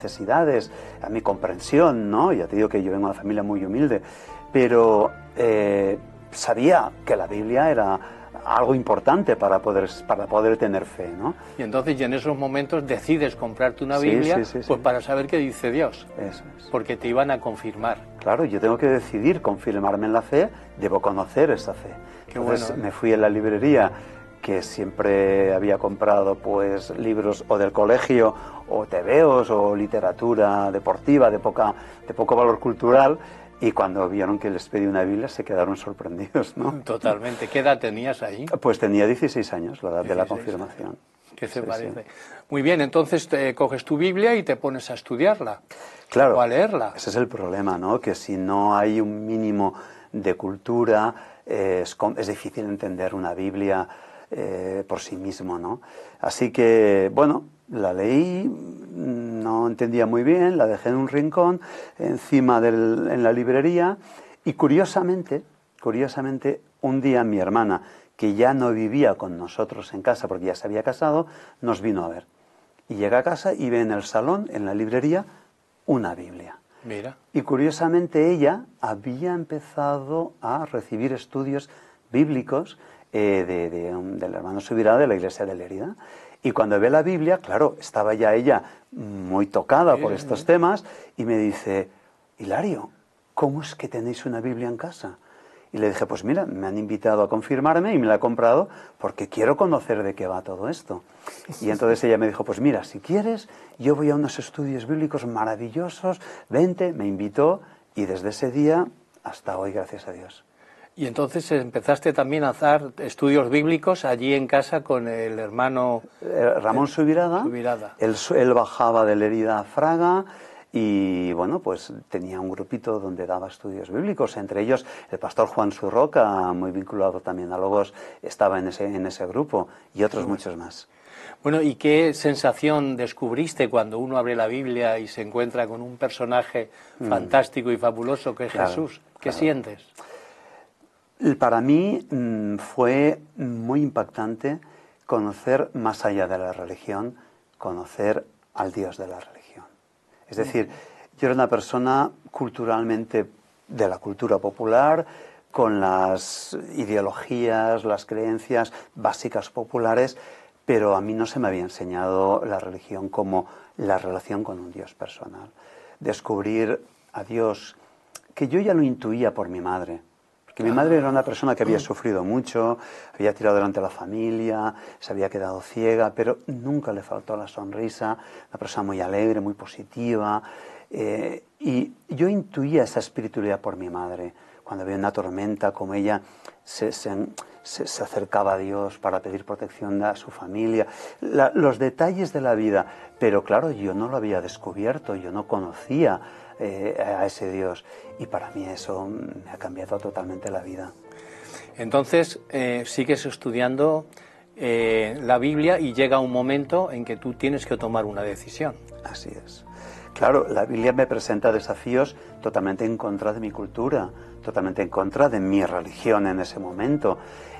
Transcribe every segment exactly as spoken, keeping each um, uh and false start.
necesidades, a mi comprensión, ¿no? Ya te digo que yo vengo de una familia muy humilde, pero eh, sabía que la Biblia era algo importante para poder, para poder tener fe, ¿no? Y entonces y en esos momentos decides comprarte una Sí, Biblia, sí, sí, pues sí. para saber qué dice Dios. Eso es. Porque te iban a confirmar. Claro, yo tengo que decidir confirmarme en la fe, debo conocer esa fe. Qué Entonces bueno, ¿eh? me fui a la librería, que siempre había comprado pues libros o del colegio, o tebeos, o literatura deportiva de, poca, de poco valor cultural, y cuando vieron que les pedí una Biblia se quedaron sorprendidos, ¿no? Totalmente. ¿Qué edad tenías ahí? Pues tenía dieciséis años, la edad de la dieciséis confirmación. años. ¿Qué se Sí, parece? sí. Muy bien, entonces te coges tu Biblia y te pones a estudiarla. Claro, o a leerla. Ese es el problema, ¿no? Que si no hay un mínimo de cultura, eh, es, es difícil entender una Biblia eh, por sí mismo, ¿no? Así que, bueno, la leí, no entendía muy bien, la dejé en un rincón, encima del, en la librería, y curiosamente, curiosamente, un día mi hermana, que ya no vivía con nosotros en casa porque ya se había casado, nos vino a ver. Y llega a casa y ve en el salón, en la librería, una Biblia. Mira. Y curiosamente ella había empezado a recibir estudios bíblicos eh, de, de, um, del hermano Subirá de la iglesia de Lérida. Y cuando ve la Biblia, claro, estaba ya ella muy tocada por estos temas y me dice, Hilario, ¿cómo es que tenéis una Biblia en casa? Y le dije, pues mira, me han invitado a confirmarme y me la he comprado porque quiero conocer de qué va todo esto. Y entonces ella me dijo, pues mira, si quieres, yo voy a unos estudios bíblicos maravillosos, vente, me invitó y desde ese día hasta hoy, gracias a Dios. Y entonces empezaste también a hacer estudios bíblicos allí en casa con el hermano Eh, Ramón Subirada, Subirada. Él, él bajaba de Lérida a Fraga. Y bueno, pues tenía un grupito donde daba estudios bíblicos, entre ellos el pastor Juan Surroca, muy vinculado también a Logos, estaba en ese, en ese grupo, y otros bueno. muchos más. Bueno, ¿y qué sensación descubriste cuando uno abre la Biblia y se encuentra con un personaje mm. fantástico y fabuloso que es claro, Jesús? ¿Qué claro. sientes? Para mí mmm, fue muy impactante conocer más allá de la religión, conocer al Dios de la religión. Es decir, yo era una persona culturalmente de la cultura popular, con las ideologías, las creencias básicas populares, pero a mí no se me había enseñado la religión como la relación con un Dios personal. Descubrir a Dios, que yo ya lo intuía por mi madre, porque mi madre era una persona que había sufrido mucho, había tirado delante de la familia, se había quedado ciega, pero nunca le faltó la sonrisa, una persona muy alegre, muy positiva. Eh, y yo intuía esa espiritualidad por mi madre. Cuando había una tormenta, como ella se, se, se, se acercaba a Dios para pedir protección a su familia. La, los detalles de la vida. Pero claro, yo no lo había descubierto, yo no conocía Eh, a ese Dios, y para mí eso me ha cambiado totalmente la vida. Entonces eh, sigues estudiando eh, la Biblia y llega un momento en que tú tienes que tomar una decisión. Así es. Claro, la Biblia me presenta desafíos totalmente en contra de mi cultura, totalmente en contra de mi religión en ese momento,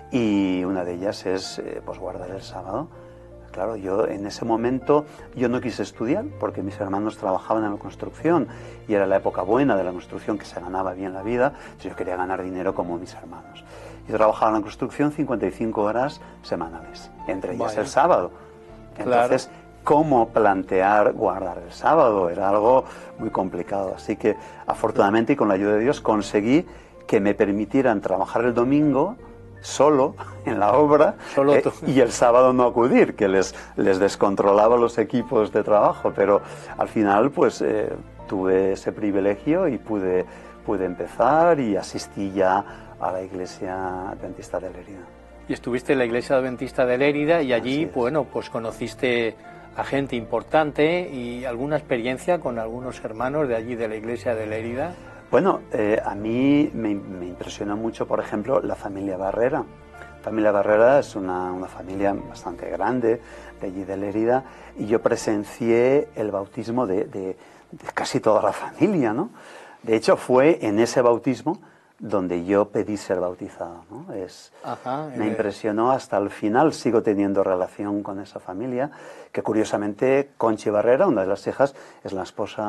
y una de ellas es eh, pues guardar el sábado. Claro, yo en ese momento yo no quise estudiar porque mis hermanos trabajaban en la construcción y era la época buena de la construcción, que se ganaba bien la vida, entonces yo quería ganar dinero como mis hermanos. Yo trabajaba en la construcción cincuenta y cinco horas semanales, entre ellas Vaya. el sábado. Entonces, claro. ¿cómo plantear guardar el sábado? Era algo muy complicado. Así que, afortunadamente y con la ayuda de Dios, conseguí que me permitieran trabajar el domingo solo en la obra Solo eh, y el sábado no acudir, que les, les descontrolaba los equipos de trabajo, pero al final pues eh, tuve ese privilegio y pude, pude empezar y asistí ya a la Iglesia Adventista de Lérida. Y estuviste en la Iglesia Adventista de Lérida y allí, bueno, pues conociste a gente importante y alguna experiencia con algunos hermanos de allí de la Iglesia de Lérida. Bueno, eh, a mí me, me impresionó mucho, por ejemplo, la familia Barrera. La familia Barrera es una, una familia bastante grande de allí de Lérida y yo presencié el bautismo de, de, de casi toda la familia, ¿no? De hecho, fue en ese bautismo donde yo pedí ser bautizado, ¿no? Es, Ajá, me eh. impresionó hasta el final, sigo teniendo relación con esa familia, que curiosamente Conchi Barrera, una de las hijas, es la esposa